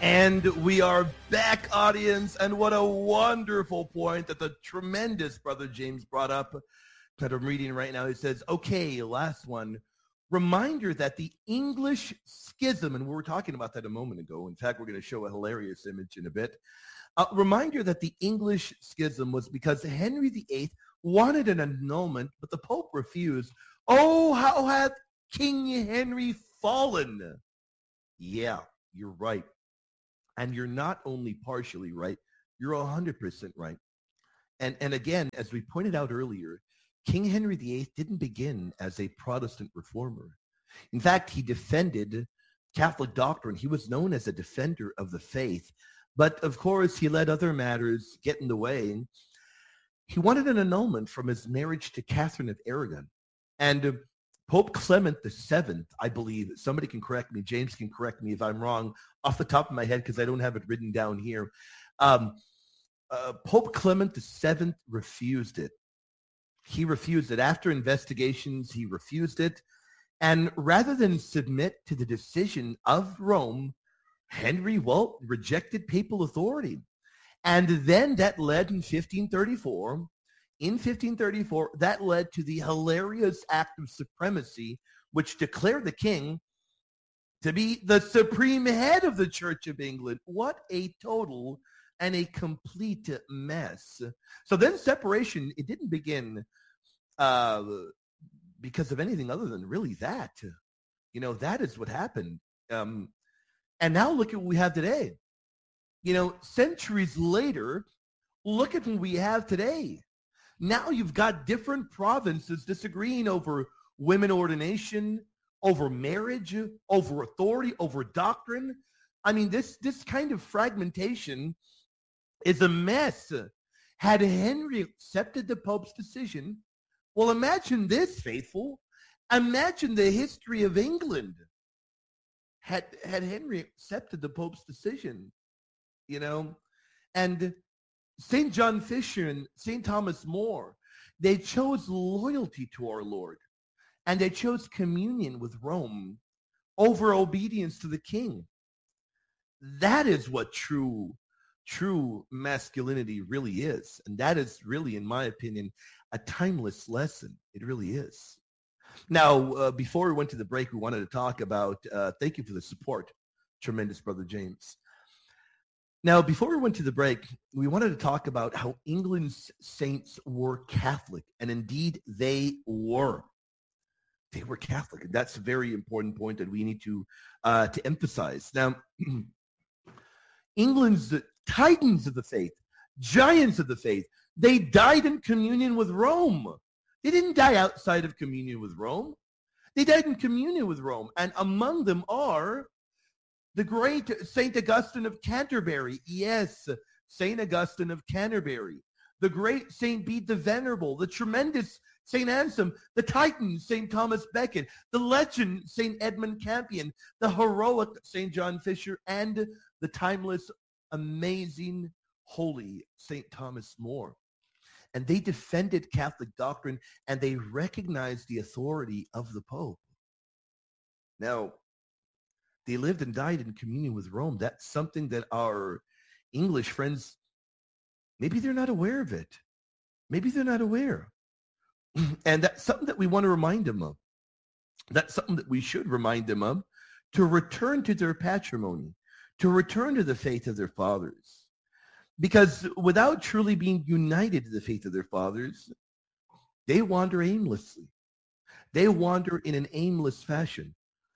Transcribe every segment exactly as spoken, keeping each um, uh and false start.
And we are back, audience, and what a wonderful point that the tremendous Brother James brought up that I'm reading right now. He says, okay, last one. Reminder that the English schism, and we were talking about that a moment ago. In fact, we're going to show a hilarious image in a bit. A reminder that the English schism was because Henry the Eighth wanted an annulment, but the Pope refused. Oh, how hath King Henry fallen? Yeah, you're right. And you're not only partially right, you're one hundred percent right. And, and again, as we pointed out earlier, King Henry the Eighth didn't begin as a Protestant reformer. In fact, he defended Catholic doctrine. He was known as a defender of the faith. But of course, he let other matters get in the way. He wanted an annulment from his marriage to Catherine of Aragon. And uh, Pope Clement the Seventh, I believe, somebody can correct me, James can correct me if I'm wrong off the top of my head because I don't have it written down here. Um, uh, Pope Clement the Seventh refused it. He refused it. After investigations, he refused it. And rather than submit to the decision of Rome, Henry, well, rejected papal authority. And then that led in fifteen thirty-four, in fifteen thirty-four, that led to the hilarious act of supremacy, which declared the king to be the supreme head of the Church of England. What a total and a complete mess. So then separation, it didn't begin uh, because of anything other than really that. You know, that is what happened. Um, and now look at what we have today. You know, centuries later, look at what we have today. Now you've got different provinces disagreeing over women ordination, over marriage, over authority, over doctrine. I mean, this, this kind of fragmentation is a mess. Had Henry accepted the Pope's decision, well, imagine this, faithful. Imagine the history of England. Had, had Henry accepted the Pope's decision, you know, and Saint John Fisher and Saint Thomas More, they chose loyalty to our Lord, and they chose communion with Rome over obedience to the king. That is what true, true masculinity really is. And that is really, in my opinion, a timeless lesson. It really is. Now, uh, before we went to the break, we wanted to talk about, uh, thank you for the support, tremendous Brother James. Now, before we went to the break, we wanted to talk about how England's saints were Catholic, and indeed they were. They were Catholic, and that's a very important point that we need to uh, to emphasize. Now, England's titans of the faith, giants of the faith, they died in communion with Rome. They didn't die outside of communion with Rome. They died in communion with Rome, and among them are the great Saint Augustine of Canterbury. Yes, Saint Augustine of Canterbury. The great Saint Bede the Venerable. The tremendous Saint Anselm. The Titan, Saint Thomas Becket. The legend, Saint Edmund Campion. The heroic Saint John Fisher. And the timeless, amazing, holy Saint Thomas More. And they defended Catholic doctrine, and they recognized the authority of the Pope. Now, they lived and died in communion with Rome. That's something that our English friends, maybe they're not aware of it. Maybe they're not aware. And that's something that we want to remind them of. That's something that we should remind them of, to return to their patrimony, to return to the faith of their fathers. Because without truly being united to the faith of their fathers, they wander aimlessly. They wander in an aimless fashion.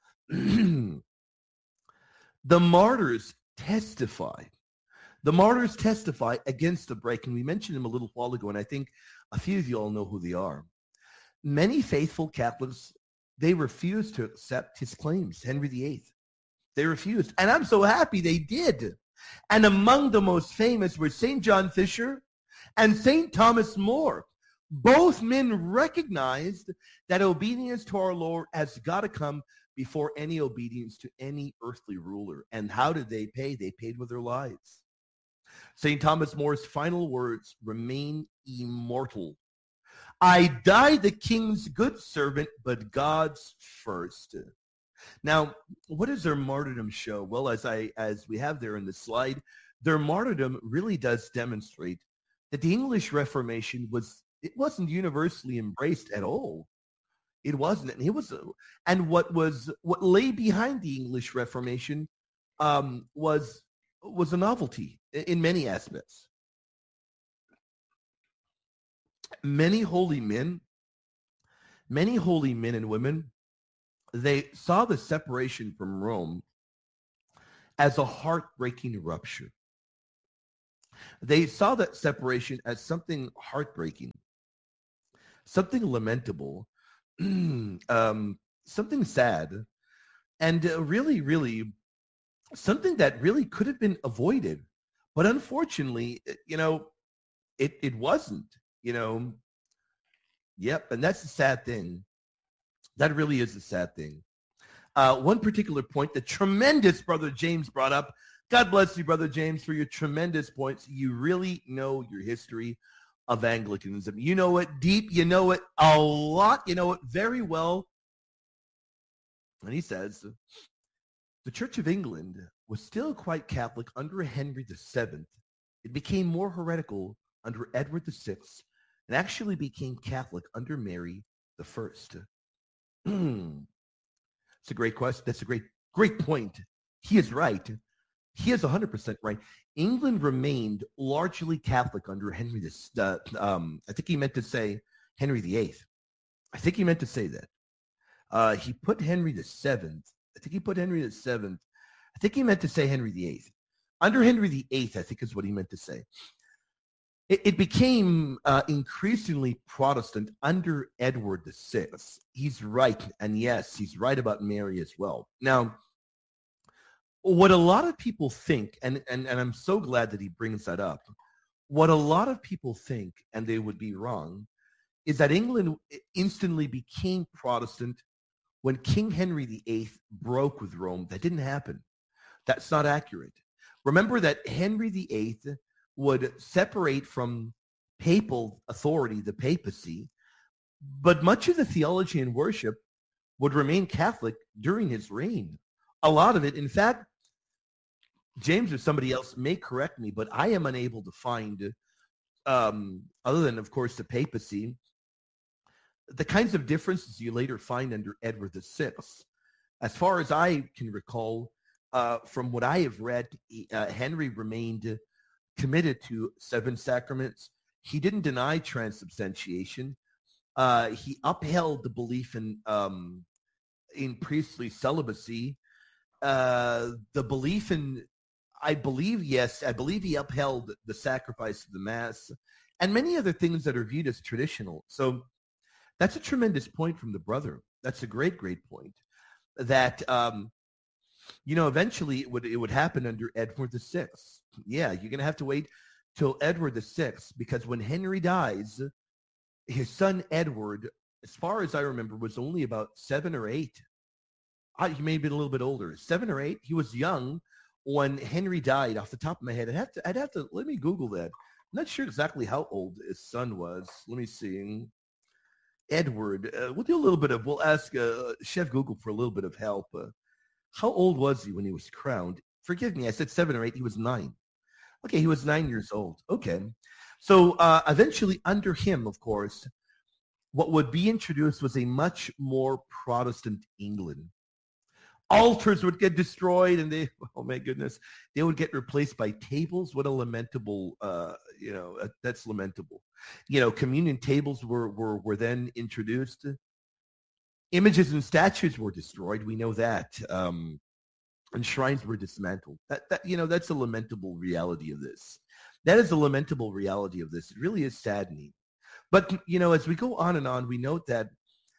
The martyrs testify. The martyrs testify against the break, and we mentioned them a little while ago, and I think a few of you all know who they are. Many faithful Catholics, they refused to accept his claims, Henry the Eighth. They refused, and I'm so happy they did. And among the most famous were Saint John Fisher and Saint Thomas More. Both men recognized that obedience to our Lord has got to come before any obedience to any earthly ruler. And how did they pay? They paid with their lives. Saint Thomas More's final words remain immortal. I die the king's good servant, but God's first. Now, what does their martyrdom show? Well, as I as we have there in the slide, their martyrdom really does demonstrate that the English Reformation was it wasn't universally embraced at all. It wasn't, and it was, and what was what lay behind the English Reformation um, was was a novelty in many aspects. Many holy men, many holy men and women, they saw the separation from Rome as a heartbreaking rupture. They saw that separation as something heartbreaking, something lamentable, um, something sad, and uh, really, really something that really could have been avoided. But unfortunately, you know, it, it wasn't, you know. Yep, and that's the sad thing. That really is a sad thing. Uh, one particular point that tremendous Brother James brought up. God bless you, Brother James, for your tremendous points. You really know your history of Anglicanism. You know it deep. You know it a lot. You know it very well. And he says, the Church of England was still quite Catholic under Henry the Seventh. It became more heretical under Edward the Sixth and actually became Catholic under Mary the First. It's a great question. That's a great, great point. He is right. He is one hundred percent right. England remained largely Catholic under Henry the, uh, um, I think he meant to say Henry the Eighth. I think he meant to say that. Uh, he put Henry the Seventh. I think he put Henry the Seventh. I think he meant to say Henry the Eighth. Under Henry the Eighth, I think is what he meant to say. It, it became uh, increasingly Protestant under Edward the Sixth. He's right, and yes, he's right about Mary as well. Now, what a lot of people think, and, and, and I'm so glad that he brings that up, what a lot of people think, and they would be wrong, is that England instantly became Protestant when King Henry the Eighth broke with Rome. That didn't happen. That's not accurate. Remember that Henry the Eighth would separate from papal authority, the papacy, but much of the theology and worship would remain Catholic during his reign. A lot of it, in fact, James or somebody else may correct me, but I am unable to find, um, other than, of course, the papacy, the kinds of differences you later find under Edward the Sixth. As far as I can recall, uh, from what I have read, uh, Henry remained committed to seven sacraments. He didn't deny transubstantiation. Uh, he upheld the belief in um, in priestly celibacy. Uh, the belief in, I believe, yes, I believe he upheld the sacrifice of the Mass and many other things that are viewed as traditional. So that's a tremendous point from the brother. That's a great, great point. That, um, you know, eventually it would it would happen under Edward the Sixth. Yeah, you're going to have to wait till Edward the Sixth, because when Henry dies, his son Edward, as far as I remember, was only about seven or eight. Uh, he may have been a little bit older, seven or eight. He was young when Henry died. Off the top of my head, I'd have to, I'd have to let me Google that. I'm not sure exactly how old his son was. Let me see. Edward. Uh, we'll do a little bit of. We'll ask uh, Chef Google for a little bit of help. Uh, how old was he when he was crowned? Forgive me, I said seven or eight. He was nine. Okay, he was nine years old. Okay. So uh, eventually under him, of course, what would be introduced was a much more Protestant England. Altars would get destroyed, and they, oh my goodness, they would get replaced by tables. What a lamentable, uh, you know, uh, that's lamentable. You know, communion tables were, were, were then introduced. Images and statues were destroyed. We know that. Um, and shrines were dismantled. That, that, you know, that's a lamentable reality of this. That is a lamentable reality of this. It really is saddening. But, you know, as we go on and on, we note that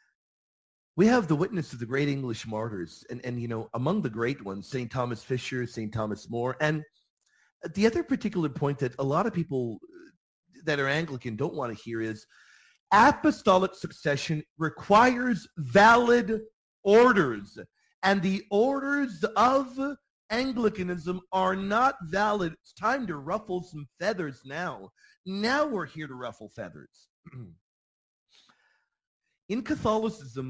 we have the witness of the great English martyrs. And, and you know, among the great ones, Saint Thomas Fisher, Saint Thomas More. And the other particular point that a lot of people that are Anglican don't want to hear is apostolic succession requires valid orders. And the orders of Anglicanism are not valid. It's time to ruffle some feathers now. Now we're here to ruffle feathers. In Catholicism,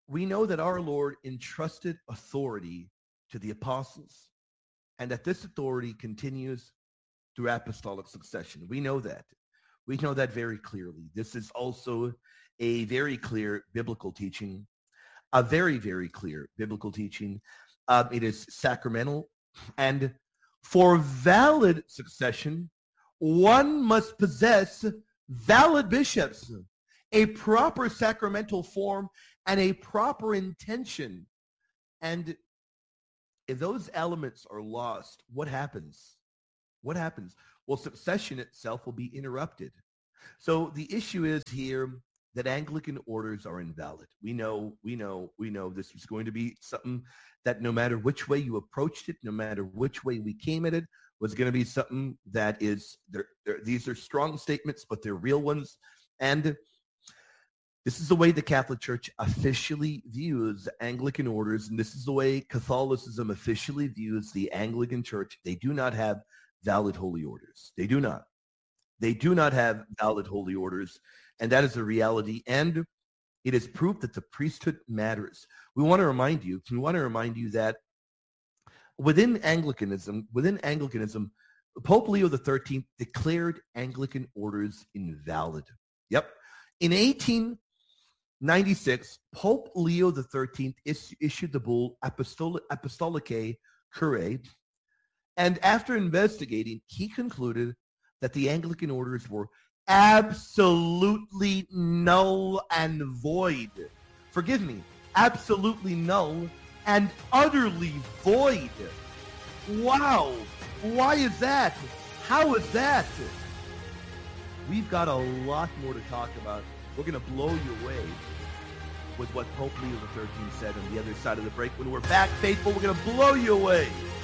we know that our Lord entrusted authority to the apostles, and that this authority continues through apostolic succession. We know that. We know that very clearly. This is also a very clear biblical teaching, a very, very clear biblical teaching. Um, it is sacramental, and for valid succession, one must possess valid bishops, a proper sacramental form, and a proper intention. And if those elements are lost, what happens? What happens? Well, succession itself will be interrupted. So the issue is here that Anglican orders are invalid. We know, we know, we know this was going to be something that no matter which way you approached it, no matter which way we came at it, was going to be something that is, they're, they're, these are strong statements, but they're real ones. And this is the way the Catholic Church officially views Anglican orders, and this is the way Catholicism officially views the Anglican Church. They do not have valid holy orders. They do not. They do not have valid holy orders, and that is a reality. And it is proof that the priesthood matters. We want to remind you, we want to remind you that within Anglicanism, within Anglicanism, Pope Leo the thirteenth declared Anglican orders invalid. Yep. In eighteen ninety-six, Pope Leo the thirteenth is, issued the bull Apostolic, Apostolicae Curae, and after investigating, he concluded that the Anglican orders were absolutely null and void. Forgive me, absolutely null and utterly void. Wow. Why is that? How is that? We've got a lot more to talk about. We're going to blow you away with what Pope Leo the thirteenth said on the other side of the break. When we're back, faithful, we're going to blow you away.